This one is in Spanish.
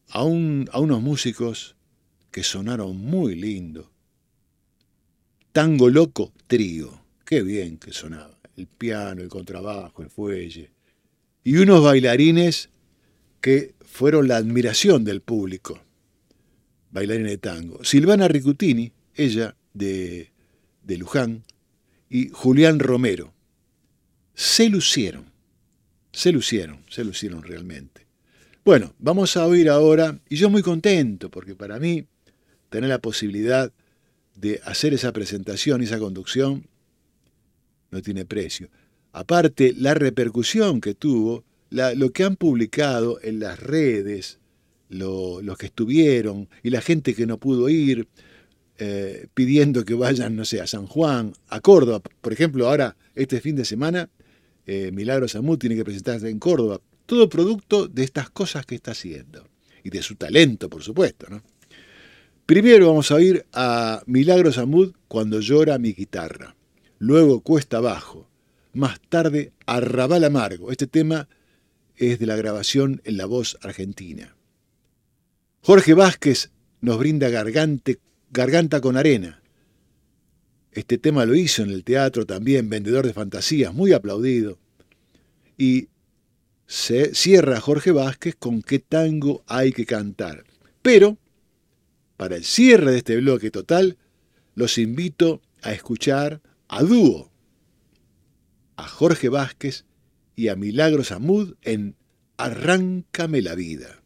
a unos músicos que sonaron muy lindo. Tango Loco Trío. Qué bien que sonaba. El piano, el contrabajo, el fuelle. Y unos bailarines que fueron la admiración del público. Bailarines de tango. Silvana Ricutini, ella de Luján, y Julián Romero. Se lucieron realmente. Bueno, vamos a oír ahora, y yo muy contento, porque para mí tener la posibilidad de hacer esa presentación y esa conducción no tiene precio. Aparte, la repercusión que tuvo, lo que han publicado en las redes, los que estuvieron y la gente que no pudo ir, pidiendo que vayan, no sé, a San Juan, a Córdoba. Por ejemplo, ahora, este fin de semana, Milagros Amud tiene que presentarse en Córdoba. Todo producto de estas cosas que está haciendo. Y de su talento, por supuesto, ¿no? Primero vamos a oír a Milagros Amud Cuando llora mi guitarra. Luego Cuesta Abajo. Más tarde Arrabal Amargo. Este tema es de la grabación en la voz argentina. Jorge Vázquez nos brinda Garganta con Arena. Este tema lo hizo en el teatro también, Vendedor de Fantasías, muy aplaudido. Y se cierra Jorge Vázquez con Qué tango hay que cantar. Pero, para el cierre de este bloque total, los invito a escuchar a dúo a Jorge Vázquez y a Milagros Amud en Arráncame la vida.